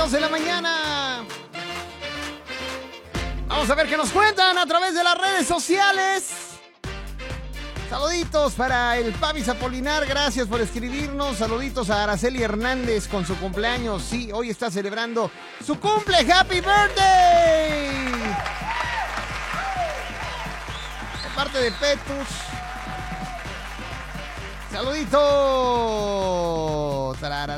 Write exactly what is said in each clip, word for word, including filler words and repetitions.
dos de la mañana. Vamos a ver qué nos cuentan a través de las redes sociales. Saluditos para el Pavis Apolinar, gracias por escribirnos. Saluditos a Araceli Hernández con su cumpleaños. Sí, hoy está celebrando su cumple. ¡Happy birthday! De parte de Petus. Saluditos.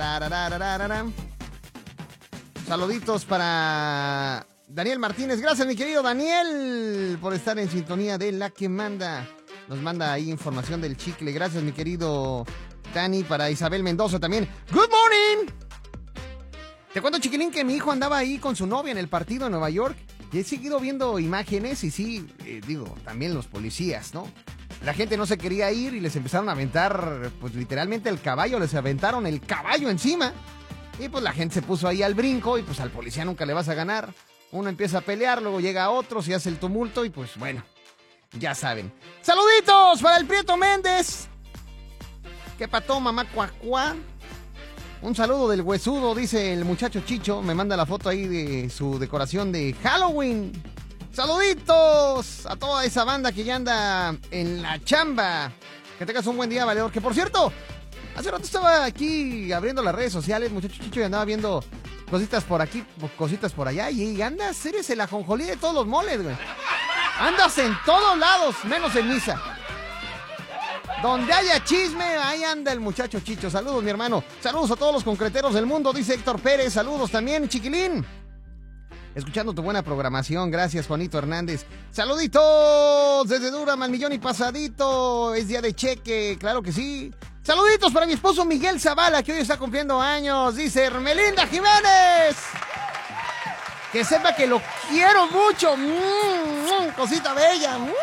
Saluditos para Daniel Martínez. Gracias, mi querido Daniel, por estar en sintonía de La Que Manda. Nos manda ahí información del chicle. Gracias, mi querido Dani. Para Isabel Mendoza también. ¡Good morning! Te cuento, chiquilín, que mi hijo andaba ahí con su novia en el partido en Nueva York. Y he seguido viendo imágenes y sí, eh, digo, también los policías, ¿no? La gente no se quería ir y les empezaron a aventar, pues literalmente el caballo. Les aventaron el caballo encima. Y pues la gente se puso ahí al brinco y pues al policía nunca le vas a ganar. Uno empieza a pelear, luego llega otro, se hace el tumulto y pues bueno. Ya saben. ¡Saluditos para el Prieto Méndez! ¿Qué pató, mamá cuacuá? Un saludo del huesudo, dice el muchacho Chicho. Me manda la foto ahí de su decoración de Halloween. ¡Saluditos a toda esa banda que ya anda en la chamba! Que tengas un buen día, valedor. Que por cierto, hace rato estaba aquí abriendo las redes sociales, muchacho Chicho, y andaba viendo cositas por aquí, cositas por allá. Y andas, eres el ajonjolí de todos los moles, güey. Andas en todos lados, menos en misa. Donde haya chisme, ahí anda el muchacho Chicho. Saludos, mi hermano. Saludos a todos los concreteros del mundo, dice Héctor Pérez. Saludos también, chiquilín. Escuchando tu buena programación. Gracias, Juanito Hernández. Saluditos desde Dura, Malmillón y pasadito. Es día de cheque, claro que sí. Saluditos para mi esposo Miguel Zavala, que hoy está cumpliendo años. Dice Hermelinda Jiménez. Que sepa que lo quiero mucho. Mm, mm, cosita bella. Mm.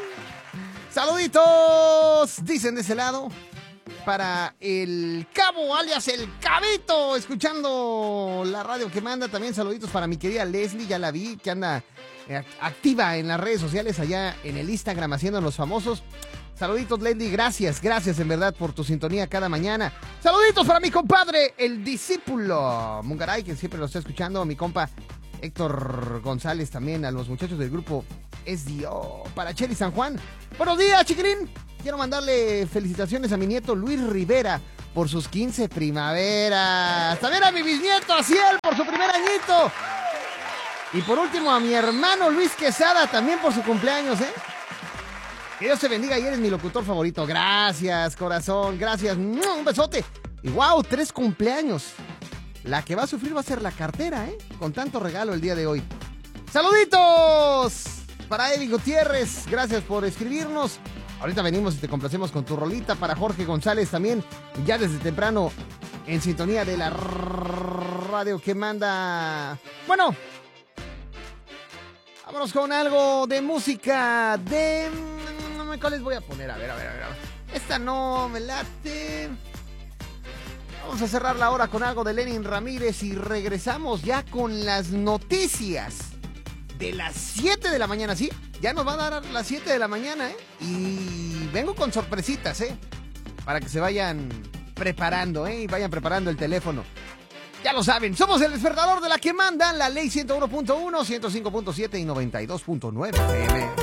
Saluditos, dicen de ese lado, para el Cabo, alias el Cabito, escuchando la radio que manda. También saluditos para mi querida Leslie, ya la vi, que anda eh, activa en las redes sociales allá en el Instagram haciendo los famosos. Saluditos, Leslie, gracias, gracias en verdad por tu sintonía cada mañana. Saluditos para mi compadre, el discípulo Mungaray, que siempre lo está escuchando, mi compa Héctor González, también a los muchachos del grupo S D O, para Cheli San Juan. Buenos días, chiquilín. Quiero mandarle felicitaciones a mi nieto Luis Rivera por sus quince primaveras. También a mi bisnieto Asiel por su primer añito. Y por último a mi hermano Luis Quesada también por su cumpleaños, ¿eh? Que Dios te bendiga y eres mi locutor favorito. Gracias, corazón, gracias. Un besote. Y wow, tres cumpleaños. La que va a sufrir va a ser la cartera, ¿eh? Con tanto regalo el día de hoy. ¡Saluditos! Para Eddie Gutiérrez, gracias por escribirnos. Ahorita venimos y te complacemos con tu rolita. Para Jorge González también, ya desde temprano en sintonía de la radio que manda. Bueno, vámonos con algo de música de... ¿Cuál les voy a poner? A ver, a ver, a ver. Esta no me late... Vamos a cerrar la hora con algo de Lenin Ramírez y regresamos ya con las noticias de las siete de la mañana, ¿sí? Ya nos van a dar las siete de la mañana, ¿eh? Y vengo con sorpresitas, ¿eh? Para que se vayan preparando, ¿eh? Y vayan preparando el teléfono. Ya lo saben, somos el despertador de La Que Manda, la ley ciento uno punto uno, ciento cinco punto siete y noventa y dos punto nueve F M.